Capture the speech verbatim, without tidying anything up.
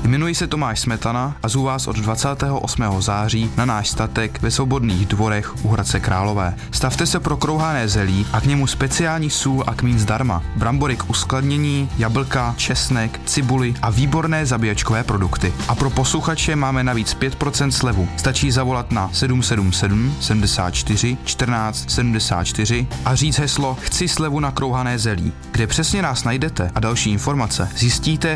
Jmenuji se Tomáš Smetana a zvu vás od dvacátého osmého září na náš statek ve Svobodných dvorech u Hradce Králové. Stavte se pro krouhané zelí a k němu speciální sůl a kmín zdarma, brambory k uskladnění, jablka, česnek, cibuli a výborné zabíjačkové produkty. A pro posluchače máme navíc pět procent slevu. Stačí zavolat na sedm sedm sedm sedmdesát čtyři čtrnáct sedmdesát čtyři a říct heslo Chci slevu na krouhané zelí. Kde přesně nás najdete a další informace zjistíte